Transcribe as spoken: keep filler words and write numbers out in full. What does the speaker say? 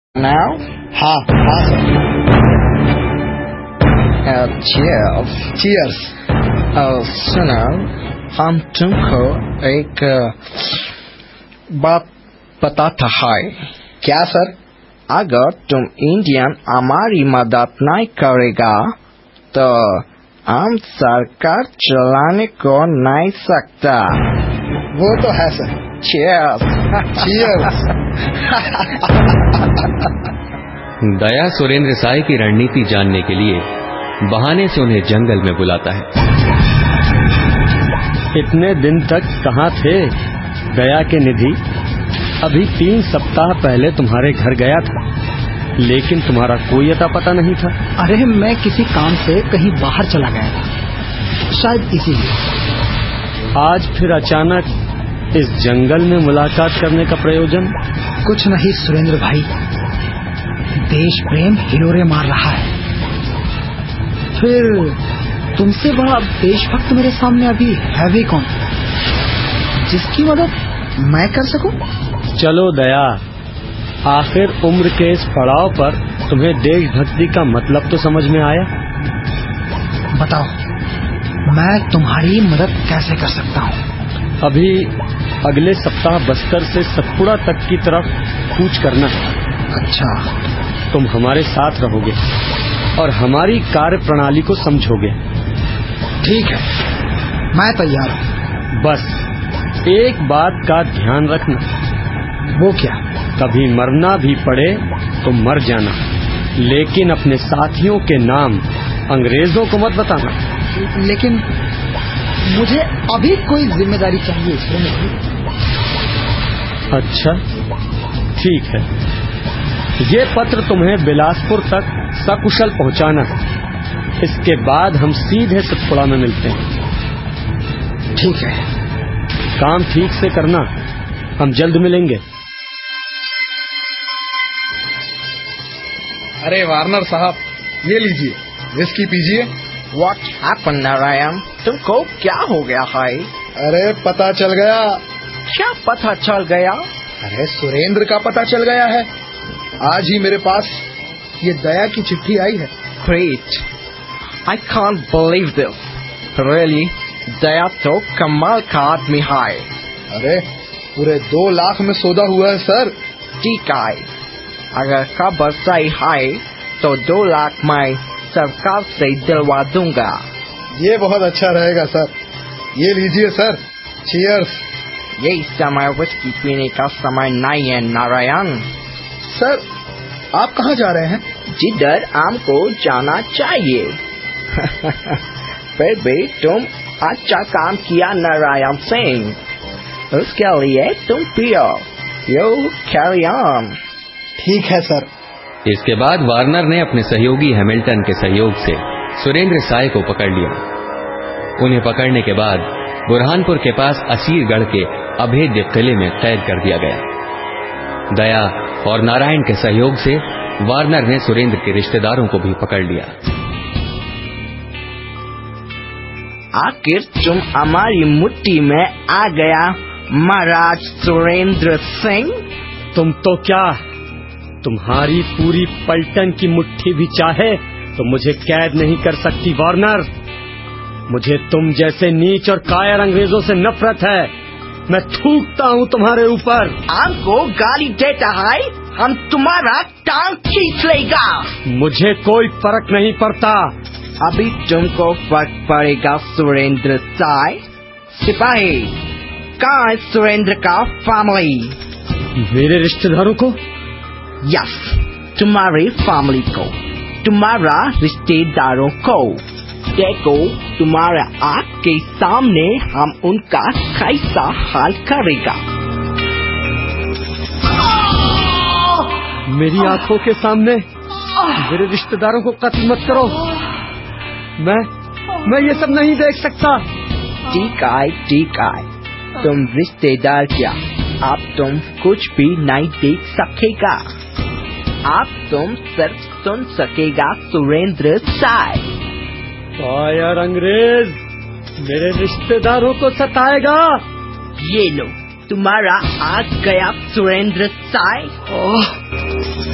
Now? हाँ हाँ sir. Cheers. Cheers. सुनो, हम तुमको एक बात बताता है। क्या सर? अगर तुम इंडियन हमारी मदद नहीं करेगा तो हम सरकार चलाने को नहीं सकता। वो तो है सर। चीयर्स। चीयर्स। दया सुरेंद्र साय की रणनीति जानने के लिए बहाने से उन्हें जंगल में बुलाता है। इतने दिन तक कहाँ थे दया के निधि? अभी तीन सप्ताह पहले तुम्हारे घर गया था, लेकिन तुम्हारा कोई अता पता नहीं था। अरे मैं किसी काम से कहीं बाहर चला गया था, शायद इसीलिए। आज फिर अचानक इस जंगल में मुलाकात करने का प्रयोजन? कुछ नहीं सुरेंद्र भाई, देश प्रेम हिलोरे मार रहा है। फिर तुमसे बड़ा देशभक्त मेरे सामने अभी है भी कौन, जिसकी मदद मैं कर सकूं? चलो दया, आखिर उम्र के इस पड़ाव पर तुम्हें देशभक्ति का मतलब तो समझ में आया। बताओ, मैं तुम्हारी मदद कैसे कर सकता हूँ? अभी अगले सप्ताह बस्तर से सतपुड़ा तक की तरफ कूच करना है। अच्छा, तुम हमारे साथ रहोगे और हमारी कार्य प्रणाली को समझोगे। ठीक है, मैं तैयार हूँ। बस एक बात का ध्यान रखना। वो क्या? कभी मरना भी पड़े तो मर जाना, लेकिन अपने साथियों के नाम अंग्रेजों को मत बताना। लेकिन मुझे अभी कोई जिम्मेदारी चाहिए इसमें। अच्छा ठीक है, ये पत्र तुम्हें बिलासपुर तक सकुशल पहुंचाना है। इसके बाद हम सीधे सतपुड़ा में मिलते हैं। ठीक है। काम ठीक से करना, हम जल्द मिलेंगे। अरे वार्नर साहब, ये लीजिए, विस्की पीजिए। What happened, Narayan? तुमको क्या हो गया है? अरे पता चल गया। क्या पता चल गया? अरे सुरेंद्र का पता चल गया है। आज ही मेरे पास ये दया की चिट्ठी आई है। Great! I can't believe this. Really? दया तो कमाल का आदमी है। अरे पूरे दो लाख में सौदा हुआ है सर। ठीक है, अगर खबर सही है तो दो लाख मैं सरकार से दिलवा दूंगा। ये बहुत अच्छा रहेगा सर। ये लीजिए सर। चीयर्स। ये समय विस्की पीने का समय नहीं है नारायण। सर, आप कहाँ जा रहे हैं? जिधर हमको जाना चाहिए। फिर भी तुम अच्छा काम किया नारायण सिंह, उसके लिए तुम पियो। You carry on. ठीक है सर। इसके बाद वार्नर ने अपने सहयोगी हैमिल्टन के सहयोग से सुरेंद्र साय को पकड़ लिया। उन्हें पकड़ने के बाद बुरहानपुर के पास असीरगढ़ के अभेद्य किले में कैद कर दिया गया। दया और नारायण के सहयोग से वार्नर ने सुरेंद्र के रिश्तेदारों को भी पकड़ लिया। आखिर तुम हमारी मुट्ठी में आ गया महाराज सुरेंद्र सिंह। तुम तो क्या, तुम्हारी पूरी पलटन की मुट्ठी भी चाहे तो मुझे कैद नहीं कर सकती वार्नर। मुझे तुम जैसे नीच और कायर अंग्रेजों से नफरत है। मैं थूकता हूँ तुम्हारे ऊपर। हमको गाली देता है, हम तुम्हारा टांग खींच लेगा। मुझे कोई फर्क नहीं पड़ता। अभी तुमको फर्क पड़ेगा सुरेंद्र साय। सिपाही, कहाँ है सुरेंद्र का फैमिली? मेरे रिश्तेदारों को? यस, तुम्हारी फैमिली को, तुम्हारा रिश्तेदारों को। देखो, तुम्हारे आँख के सामने हम उनका कैसा हाल करेगा। मेरी आंखों के सामने मेरे रिश्तेदारों को कत्ल मत करो। मैं मैं ये सब नहीं देख सकता। ठीक है, ठीक है, तुम रिश्तेदार क्या, अब तुम कुछ भी नहीं देख सकेगा। आप तुम सिर्फ सुन सकेगा सुरेंद्र साय। कायर अंग्रेज मेरे रिश्तेदारों को सताएगा। ये लो, तुम्हारा आ गया सुरेंद्र साय।